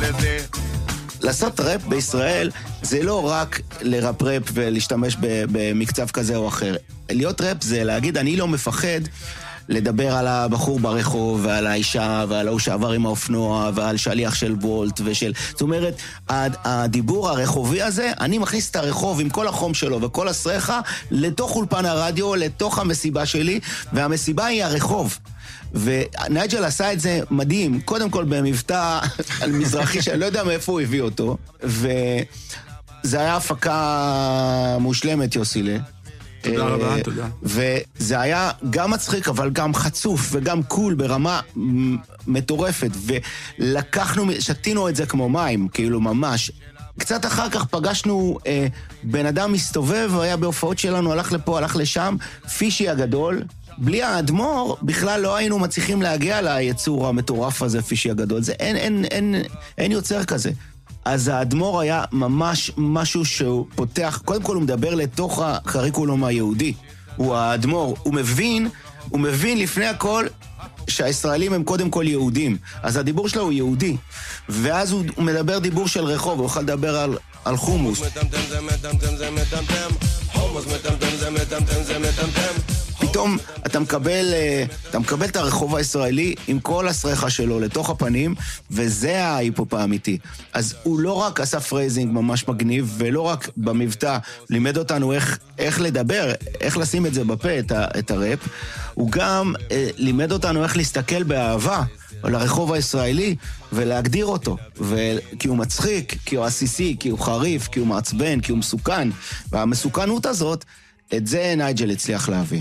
לעשות ראפ בישראל זה לא רק לראפ ראפ ולהשתמש במקצב כזה או אחר. להיות ראפ זה להגיד, אני לא מפחד לדבר על הבחור ברחוב ועל האישה ועל ההוא שעבר עם האופנוע ועל שליח של וולט ושל... זאת אומרת, הדיבור הרחובי הזה, אני מכניס את הרחוב עם כל החום שלו וכל הסרחה לתוך אולפן הרדיו, לתוך המסיבה שלי, והמסיבה היא הרחוב. ונייג'ל עשה את זה מדהים, קודם כל במבטא על מזרחי שאני לא יודע מאיפה הוא הביא אותו, וזה היה הפקה מושלמת, יוסילה. תודה רבה, תודה. וזה היה גם מצחיק, אבל גם חצוף וגם קול ברמה מטורפת, ולקחנו, שתינו את זה כמו מים, כאילו ממש. קצת אחר כך פגשנו בן אדם מסתובב, היה בהופעות שלנו, הלך לפה, הלך לשם, פישי הגדול. בלי האדמו"ר, בכלל לא היינו מצליחים להגיע ליצור המטורף הזה, פישי הגדול. זה אין יוצר כזה. אז האדמו"ר היה ממש משהו שהוא פותח, קודם כל הוא מדבר לתוך הקריקולום היהודי. הוא האדמו"ר, הוא מבין לפני הכל שהישראלים הם קודם כל יהודים. אז הדיבור שלו הוא יהודי. ואז הוא מדבר דיבור של רחוב, הוא יכול לדבר על חומוס. פתאום אתה מקבל את הרחוב הישראלי עם כל הסרחה שלו לתוך הפנים, וזה ההיפ-הופ האמיתי. אז הוא לא רק עשה פרייזינג ממש מגניב, ולא רק במבטא לימד אותנו איך לדבר, איך לשים את זה בפה, את הראפ, הוא גם לימד אותנו איך להסתכל באהבה על הרחוב הישראלי ולהגדיר אותו. כי הוא מצחיק, כי הוא עסיסי, כי הוא חריף, כי הוא מעצבן, כי הוא מסוכן. והמסוכנות הזאת, את זה נייג'ל הצליח להביא.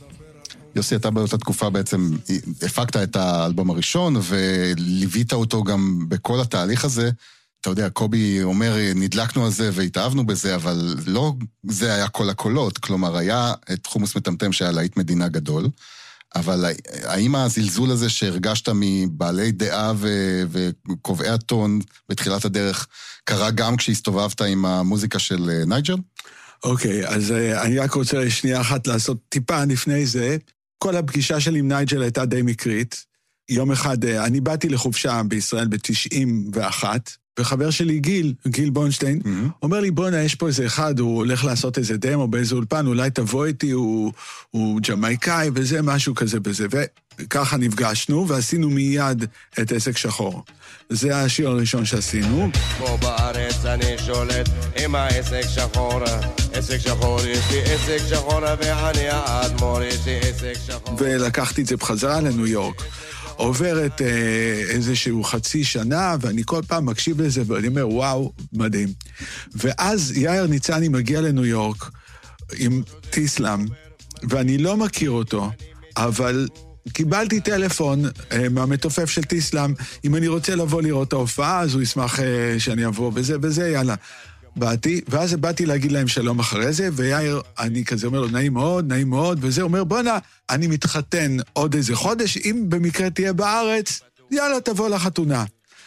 יוסי, אתה באותה תקופה בעצם הפקת את האלבום הראשון, וליווית אותו גם בכל התהליך הזה. אתה יודע, קובי אומר, נדלקנו על זה והתאהבנו בזה, אבל לא זה היה כל הקולות. כלומר, היה את חומוס מטמטם שהיה להיט מדינה גדול, אבל האם הזלזול הזה שהרגשת מבעלי דעה וקובעי הטון בתחילת הדרך, קרה גם כשהסתובבת עם המוזיקה של נייג'ל? אוקיי, אז אני רק רוצה שנייה אחת לעשות טיפה לפני זה. כל הפגישה שלי עם נייג'ל הייתה די מקרית. יום אחד, אני באתי לחופשה בישראל ב-91, וחבר שלי גיל בונשטיין, אומר לי, בונה, יש פה איזה אחד, הוא הולך לעשות איזה דמו באיזה אולפן, אולי תבוא איתי, הוא ג'מייקאי, וזה משהו כזה בזה. וככה נפגשנו, ועשינו מיד את עסק שחור. זה השיר הראשון שעשינו. פה בארץ אני שולט עם העסק שחור, עסק שחור, יש לי עסק שחור, ואני האדמו"ר, יש לי עסק שחור. ולקחתי את זה בחזרה לניו יורק. עוברת איזשהו חצי שנה, ואני כל פעם מקשיב לזה, ואני אומר, וואו, מדהים. ואז יאיר ניצני מגיע לניו יורק עם טיסלאם, ואני לא מכיר אותו, אבל קיבלתי טלפון מהמתופף של טיסלאם, אם אני רוצה לבוא לראות את ההופעה, אז הוא ישמח שאני אבוא, וזה, יאללה. ואז באתי להגיד להם שלום אחרי זה, ויאיר, אני כזה אומר לו, נעים מאוד, וזה אומר, בונה, אני מתחתן עוד איזה חודש, אם במקרה תהיה בארץ, יאללה, תבוא לחתונה.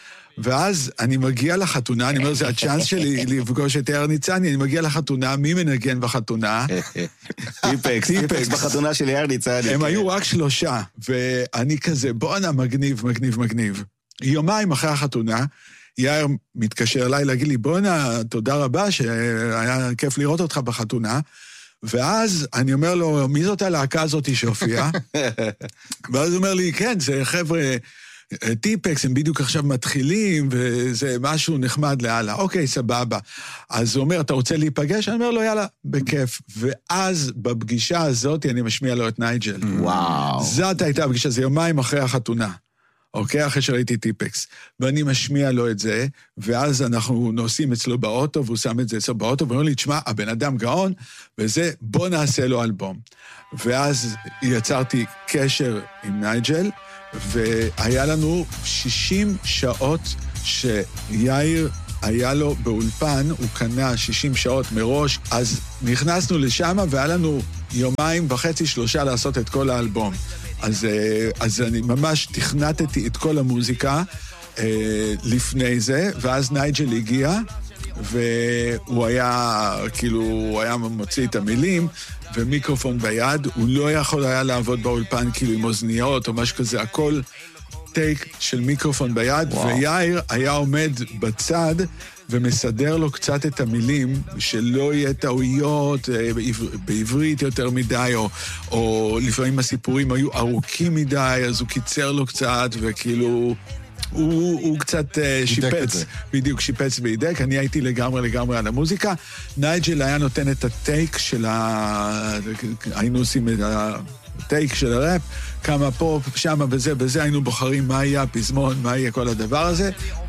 ואז אני מגיע לחתונה, אני אומר, זה הצ'אנס שלי לפגוש את יאיר ניצני, אני מגיע לחתונה, מי מנגן בחתונה? טיפקס בחתונה של יאיר ניצני. הם היו רק 3, ואני כזה, בונה, מגניב. יומיים אחרי החתונה, יאיר מתקשר אליי להגיד לי, בונה, תודה רבה, שהיה כיף לראות אותך בחתונה, ואז אני אומר לו, מי זאת הלהקה הזאת שהופיעה? ואז הוא אומר לי, כן, זה חבר'ה טיפקס, הם בדיוק עכשיו מתחילים, וזה משהו נחמד להלאה. אוקיי, סבבה. אז הוא אומר, אתה רוצה להיפגש? אני אומר לו, יאללה, בכיף. ואז בפגישה הזאת אני משמיע לו את נייג'ל. וואו. זאת הייתה הפגישה, זה יומיים אחרי החתונה. אוקיי, אחרי שראיתי טיפקס, ואני משמיע לו את זה, ואז אנחנו נוסעים אצלו באוטו, והוא שם את זה אצלו באוטו, ואומר לי, תשמע, הבן אדם גאון, וזה, בוא נעשה לו אלבום. ואז יצרתי קשר עם נייג'ל, והיה לנו 60 שעות שיאיר היה לו באולפן, הוא קנה 60 שעות מראש, אז נכנסנו לשם, והיה לנו 2.5-3 ימים לעשות את כל האלבום. אז אני ממש תכנתתי את כל המוזיקה לפני זה, ואז נייג'ל הגיע, והוא היה, כאילו, הוא היה מוציא את המילים, ומיקרופון ביד, הוא לא יכול היה לעבוד באולפן כאילו עם אוזניות או משהו כזה, הכל טייק של מיקרופון ביד, ויאיר היה עומד בצד ומסדר לו קצת את המילים, שלא יהיה טעויות בעברית יותר מדי, או לפעמים הסיפורים היו ארוכים מדי, אז הוא קיצר לו קצת, וכאילו הוא קצת שיפץ, בדיוק שיפץ והידק, אני הייתי לגמרי על המוזיקה. נייג'ל היה נותן את הטייק של היינו עושים את הטייק של הראפ, כמה פה, שמה וזה, היינו בוחרים מה יהיה הפזמון, מה יהיה כל הדבר הזה,